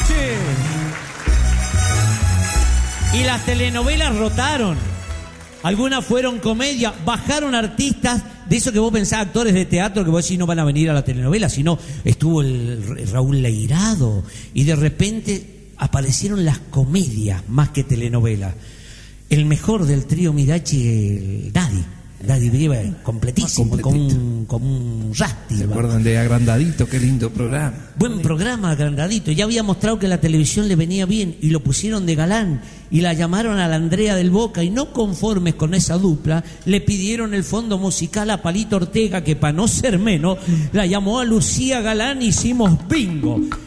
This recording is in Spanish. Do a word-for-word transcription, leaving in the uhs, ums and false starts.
noche. Y las telenovelas rotaron. Algunas fueron comedia, bajaron artistas, de eso que vos pensás, actores de teatro, que vos decís no van a venir a la telenovela, sino estuvo el Raúl Leirado, y de repente aparecieron las comedias más que telenovelas. El mejor del trío Mirachi, el Daddy. Daddy Brieva, completísimo, como un, como un rasti. ¿Se acuerdan de Agrandadito? Qué lindo programa. Buen programa, Agrandadito. Ya había mostrado que la televisión le venía bien y lo pusieron de galán y la llamaron a la Andrea del Boca y no conformes con esa dupla, le pidieron el fondo musical a Palito Ortega, que para no ser menos, la llamó a Lucía Galán y hicimos bingo.